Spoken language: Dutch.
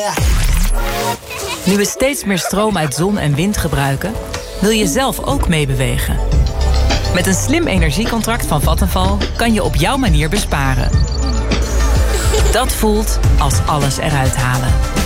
Nu we steeds meer stroom uit zon en wind gebruiken, wil je zelf ook meebewegen. Met een slim energiecontract van Vattenfall kan je op jouw manier besparen. Dat voelt als alles eruit halen.